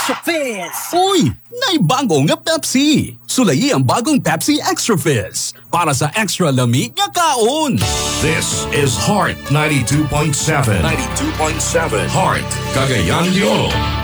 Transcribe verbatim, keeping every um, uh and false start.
Extra Fizz! Uy! Naibago nga Pepsi! Sulayi ang bagong Pepsi Extra Fizz para sa extra lami nga kaon! This is Heart ninety-two point seven. ninety-two point seven. Heart, Cagayan de Oro.